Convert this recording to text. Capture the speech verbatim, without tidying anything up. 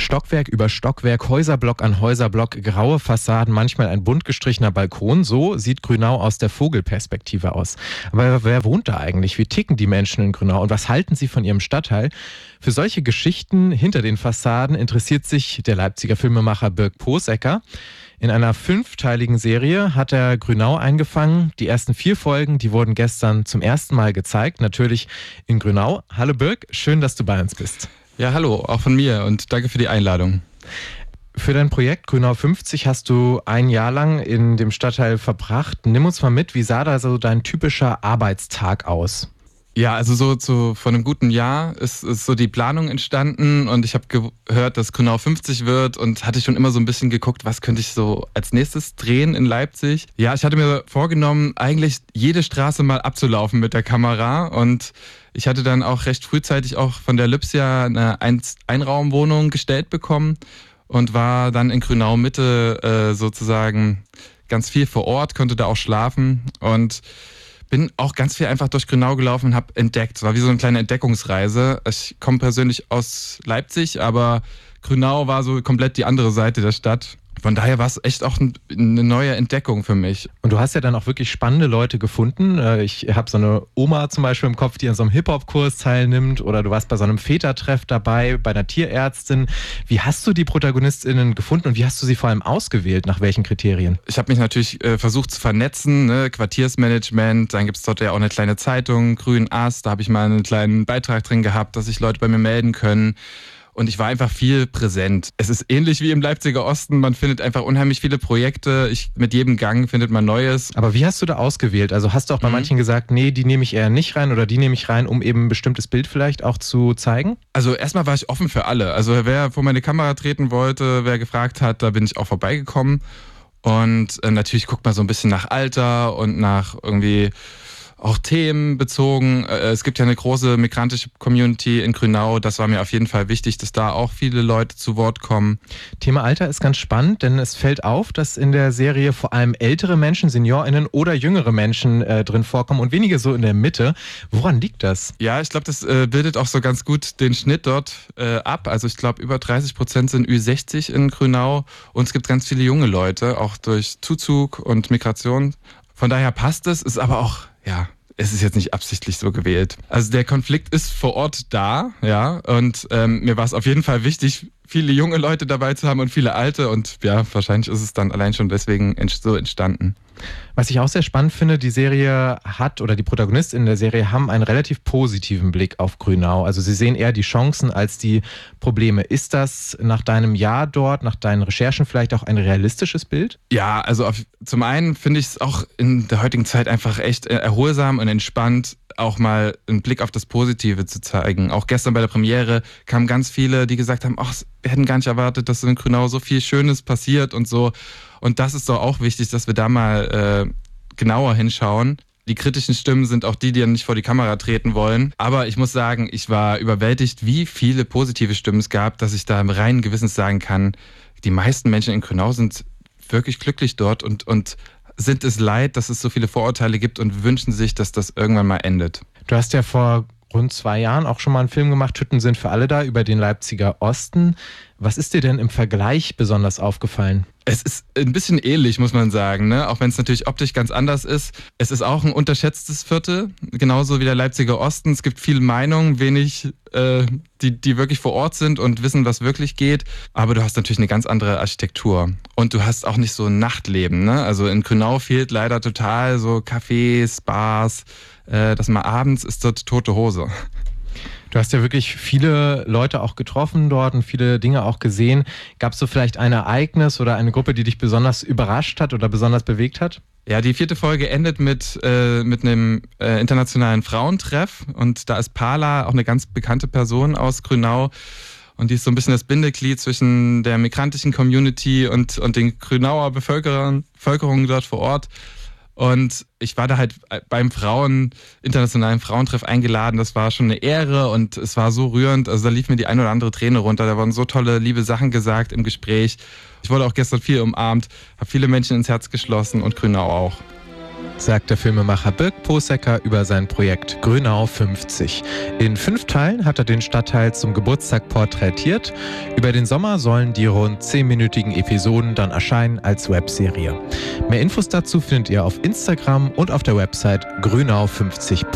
Stockwerk über Stockwerk, Häuserblock an Häuserblock, graue Fassaden, manchmal ein bunt gestrichener Balkon. So sieht Grünau aus der Vogelperspektive aus. Aber wer wohnt da eigentlich? Wie ticken die Menschen in Grünau? Und was halten sie von ihrem Stadtteil? Für solche Geschichten hinter den Fassaden interessiert sich der Leipziger Filmemacher Birk Posecker. In einer fünfteiligen Serie hat er Grünau eingefangen. Die ersten vier Folgen, die wurden gestern zum ersten Mal gezeigt, natürlich in Grünau. Hallo Birk, schön, dass du bei uns bist. Ja, hallo, auch von mir und danke für die Einladung. Für dein Projekt Grünau fünfzig hast du ein Jahr lang in dem Stadtteil verbracht. Nimm uns mal mit, wie sah da so dein typischer Arbeitstag aus? Ja, also so zu, vor einem guten Jahr ist, ist so die Planung entstanden und ich habe gehört, dass Grünau fünfzig wird und hatte schon immer so ein bisschen geguckt, was könnte ich so als nächstes drehen in Leipzig. Ja, ich hatte mir vorgenommen, eigentlich jede Straße mal abzulaufen mit der Kamera und ich hatte dann auch recht frühzeitig auch von der Lübsia eine Einraumwohnung gestellt bekommen und war dann in Grünau Mitte äh, sozusagen ganz viel vor Ort, konnte da auch schlafen und bin auch ganz viel einfach durch Grünau gelaufen und habe entdeckt. Es war wie so eine kleine Entdeckungsreise. Ich komme persönlich aus Leipzig, aber Grünau war so komplett die andere Seite der Stadt. Von daher war es echt auch eine neue Entdeckung für mich. Und du hast ja dann auch wirklich spannende Leute gefunden. Ich habe so eine Oma zum Beispiel im Kopf, die an so einem Hip-Hop-Kurs teilnimmt, oder du warst bei so einem Vätertreff dabei, bei einer Tierärztin. Wie hast du die ProtagonistInnen gefunden und wie hast du sie vor allem ausgewählt? Nach welchen Kriterien? Ich habe mich natürlich äh, versucht zu vernetzen, ne? Quartiersmanagement, dann gibt es dort ja auch eine kleine Zeitung, Grün Ast, da habe ich mal einen kleinen Beitrag drin gehabt, dass sich Leute bei mir melden können. Und ich war einfach viel präsent. Es ist ähnlich wie im Leipziger Osten. Man findet einfach unheimlich viele Projekte. Ich, mit jedem Gang findet man Neues. Aber wie hast du da ausgewählt? Also hast du auch bei mhm. manchen gesagt, nee, die nehme ich eher nicht rein oder die nehme ich rein, um eben ein bestimmtes Bild vielleicht auch zu zeigen? Also erstmal war ich offen für alle. Also wer vor meine Kamera treten wollte, wer gefragt hat, da bin ich auch vorbeigekommen. Und äh, natürlich guckt man so ein bisschen nach Alter und nach irgendwie auch themenbezogen. Es gibt ja eine große migrantische Community in Grünau. Das war mir auf jeden Fall wichtig, dass da auch viele Leute zu Wort kommen. Thema Alter ist ganz spannend, denn es fällt auf, dass in der Serie vor allem ältere Menschen, SeniorInnen oder jüngere Menschen äh, drin vorkommen und wenige so in der Mitte. Woran liegt das? Ja, ich glaube, das äh, bildet auch so ganz gut den Schnitt dort äh, ab. Also ich glaube, über dreißig Prozent sind Ü sechzig in Grünau und es gibt ganz viele junge Leute, auch durch Zuzug und Migration. Von daher passt es, ist aber auch, ja, es ist jetzt nicht absichtlich so gewählt. Also der Konflikt ist vor Ort da, ja, und ähm, mir war es auf jeden Fall wichtig, viele junge Leute dabei zu haben und viele alte und ja, wahrscheinlich ist es dann allein schon deswegen so entstanden. Was ich auch sehr spannend finde, die Serie hat oder die ProtagonistInnen der Serie haben einen relativ positiven Blick auf Grünau. Also sie sehen eher die Chancen als die Probleme. Ist das nach deinem Jahr dort, nach deinen Recherchen vielleicht auch ein realistisches Bild? Ja, also auf, zum einen finde ich es auch in der heutigen Zeit einfach echt erholsam und entspannt, auch mal einen Blick auf das Positive zu zeigen. Auch gestern bei der Premiere kamen ganz viele, die gesagt haben, ach, wir hätten gar nicht erwartet, dass in Grünau so viel Schönes passiert und so. Und das ist doch auch wichtig, dass wir da mal äh, genauer hinschauen. Die kritischen Stimmen sind auch die, die ja nicht vor die Kamera treten wollen. Aber ich muss sagen, ich war überwältigt, wie viele positive Stimmen es gab, dass ich da im reinen Gewissens sagen kann, die meisten Menschen in Grünau sind wirklich glücklich dort und, und sind es leid, dass es so viele Vorurteile gibt und wünschen sich, dass das irgendwann mal endet. Du hast ja vor rund zwei Jahren auch schon mal einen Film gemacht, Hütten sind für alle da, über den Leipziger Osten. Was ist dir denn im Vergleich besonders aufgefallen? Es ist ein bisschen ähnlich, muss man sagen, ne? Auch wenn es natürlich optisch ganz anders ist. Es ist auch ein unterschätztes Viertel, genauso wie der Leipziger Osten. Es gibt viele Meinungen, wenig, äh, die, die wirklich vor Ort sind und wissen, was wirklich geht. Aber du hast natürlich eine ganz andere Architektur. Und du hast auch nicht so ein Nachtleben, ne? Also in Grünau fehlt leider total so Cafés, Bars. Äh, dass mal abends ist dort tote Hose. Du hast ja wirklich viele Leute auch getroffen dort und viele Dinge auch gesehen. Gab es so vielleicht ein Ereignis oder eine Gruppe, die dich besonders überrascht hat oder besonders bewegt hat? Ja, die vierte Folge endet mit, äh, mit einem äh, internationalen Frauentreff und da ist Pala auch eine ganz bekannte Person aus Grünau und die ist so ein bisschen das Bindeglied zwischen der migrantischen Community und, und den Grünauer Bevölkerung, Bevölkerung dort vor Ort. Und ich war da halt beim Frauen, internationalen Frauentreff eingeladen. Das war schon eine Ehre und es war so rührend. Also da lief mir die ein oder andere Träne runter. Da wurden so tolle, liebe Sachen gesagt im Gespräch. Ich wurde auch gestern viel umarmt, habe viele Menschen ins Herz geschlossen und Grünau auch. sagt der Filmemacher Birk Posecker über sein Projekt Grünau fünfzig. In fünf Teilen hat er den Stadtteil zum Geburtstag porträtiert. Über den Sommer sollen die rund zehnminütigen Episoden dann erscheinen als Webserie. Mehr Infos dazu findet ihr auf Instagram und auf der Website grünau fünfzig.